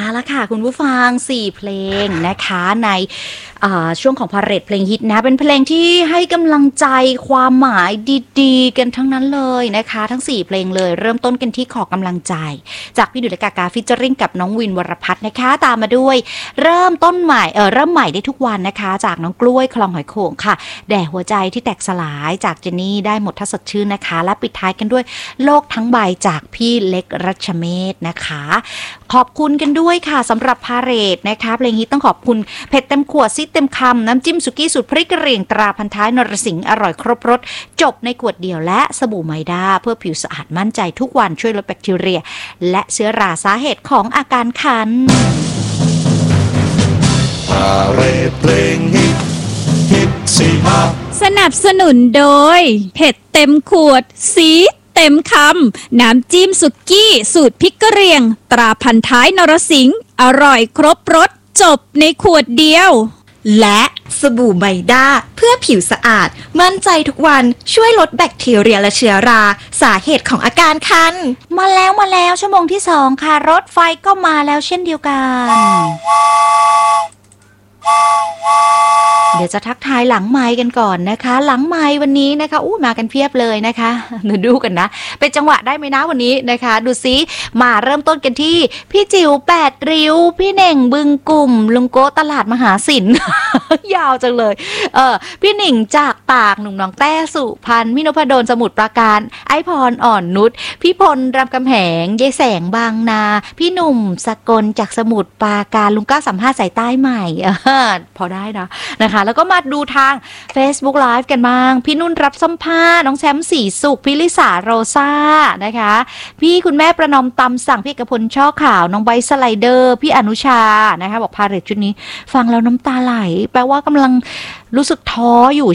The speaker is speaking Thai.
ละค่ะคุณผู้ฟัง4เพลงนะคะในช่วงของพาเหรดเพลงฮิตนะเป็นเพลงที่ให้กำลังใจความหมายดีๆกันทั้งนั้นเลยนะคะทั้ง4เพลงเลยเริ่มต้นกันที่ขอกำลังใจจากพี่ดุลกากาฟิชเจอริงกับน้องวินวรพัฒน์นะคะตามมาด้วยเริ่มต้นใหม่เริ่มใหม่ได้ทุกวันนะคะจากน้องกล้วยคลองหอยโข่งค่ะแด่หัวใจที่แตกสลายจากเจนนี่ได้หมดถ้าสดชื่นนะคะและปิดท้ายกันด้วยโลกทั้งใบจากพี่เล็กรัชเมศนะคะขอบคุณกันด้วยค่ะสำหรับพาเหรดนะคะเพลงฮิตต้องขอบคุณเผ็ดเต็มขวดซิเต็มคำน้ำจิ้มสุกี้สูตรพริกกระเหรี่ยงตราพันท้ายนรสิงห์อร่อยครบรสจบในขวดเดียวและสบู่ไมด้าเพื่อผิวสะอาดมั่นใจทุกวันช่วยลดแบคทีเรียและเชื้อราสาเหตุของอาการคันพาเหรดเพลงฮิตฮิตสี่ห้าสนับสนุนโดยเผ็ดเต็มขวดสีเต็มคำน้ำจิ้มสุกี้สูตรพริกกระเหรี่ยงตราพันท้ายนรสิงห์อร่อยครบรสจบในขวดเดียวและสบู่ไมด้าเพื่อผิวสะอาดมั่นใจทุกวันช่วยลดแบคทีเรียและเชื้อราสาเหตุของอาการคันมาแล้วชั่วโมงที่2ค่ะรถไฟก็มาแล้วเช่นเดียวกันเดี๋ยวจะทักทายหลังไมค์กันก่อนนะคะหลังไมค์วันนี้นะคะมากันเพียบเลยนะคะดูกันนะเป็นจังหวะได้ไหมนะวันนี้นะคะดูซิมาเริ่มต้นกันที่พี่จิ๋ว8ริ้วพี่เน่งบึงกลุ่มลุงโก้ตลาดมหาสิน ยาวจังเลยพี่หนิงจากปากหนุ่มน้องแต้สุพรรณพี่นพดลสมุทรปราการไอพรอ่อนนุชพี่พลรำกำแหงยายแสงบางนาพี่หนุ่มสกลจากสมุทรปราการลุง935สายใต้ใหม่พอได้นะคะแล้วก็มาดูทาง Facebook Live กันบ้างพี่นุ่นรับสัมภาษณ์น้องแชมป์สีสุขพี่ลิสาโรซ่านะคะพี่คุณแม่ประนอมตำสั่งพี่เอกพลช่อข่าวน้องไบสไลเดอร์พี่อนุชานะคะบอกพาเหรดชุดนี้ฟังแล้วน้ำตาไหลแปลว่ากำลังรู้สึกท้ออยู่